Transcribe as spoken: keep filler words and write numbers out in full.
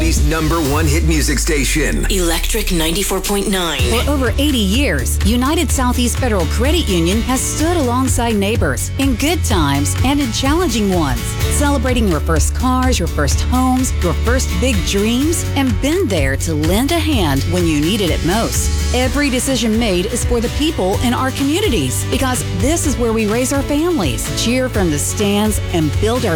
City's number one hit music station. Electric ninety-four point nine. For over eighty years, United Southeast Federal Credit Union has stood alongside neighbors in good times and in challenging ones, celebrating your first cars, your first homes, your first big dreams, and been there to lend a hand when you needed it most. Every decision made is for the people in our communities, because this is where we raise our families, cheer from the stands, and build our